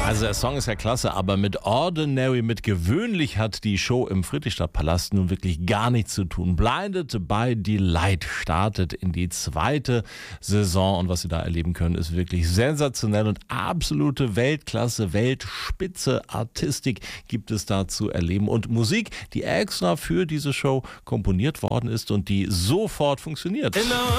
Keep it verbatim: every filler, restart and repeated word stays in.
Also der Song ist ja klasse, aber mit Ordinary, mit gewöhnlich hat die Show im Friedrichstadtpalast nun wirklich gar nichts zu tun. Blinded by Delight startet in die zweite Saison und was Sie da erleben können, ist wirklich sensationell und absolute Weltklasse, Weltspitze Artistik gibt es da zu erleben und Musik, die extra für diese Show komponiert worden ist und die sofort funktioniert.